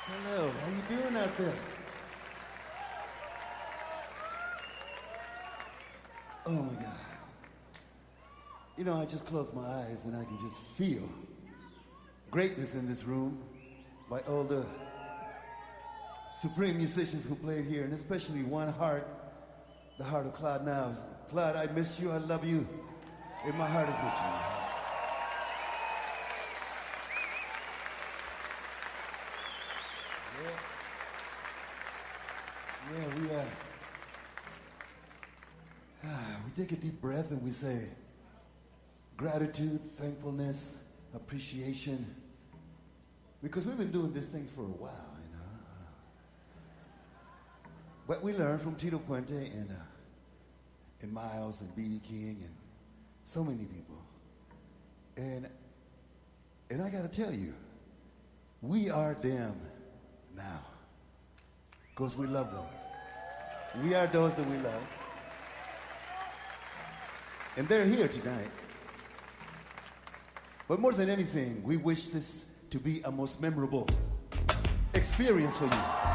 Hello, how you doing out there? Oh my God. You know, I just close my eyes and I can just feel greatness in this room by all the supreme musicians who played here, and especially one heart, the heart of Claude Niles. Claude, I miss you, I love you, and my heart is with you. Yeah, we take a deep breath and we say gratitude, thankfulness, appreciation, because we've been doing this thing for a while, you know. But we learned from Tito Puente and Miles and B.B. King and so many people. And I gotta tell you, we are them now, because we love them. We are those that we love. And they're here tonight. But more than anything, we wish this to be a most memorable experience for you.